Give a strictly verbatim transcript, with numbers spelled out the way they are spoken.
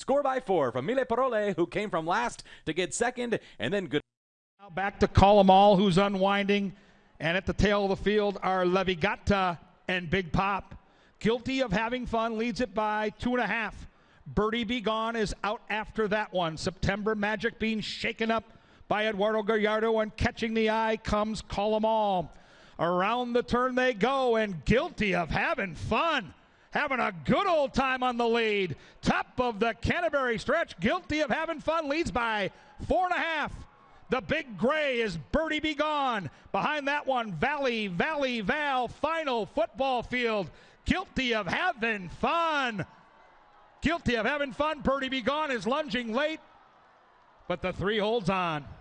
score by four from Mille Parole, who came from last to get second, and then good. Now back to Call-em-all, who's unwinding, and at the tail of the field are Levigata and Big Pop. Guilty of Having Fun leads it by two and a half. Birdie Be Gone is out after that one. September Magic being shaken up by Eduardo Gallardo, and catching the eye comes Call-em-all. Around the turn they go, and Guilty of Having Fun, having a good old time on the lead. Top of the Canterbury stretch, Guilty of Having Fun leads by four and a half. The big gray is Birdie Be Gone. Behind that one, Valley, Valley, Val, Final Football Field. Guilty of Having Fun. Guilty of Having Fun. Birdie Be Gone is lunging late, but the three holds on.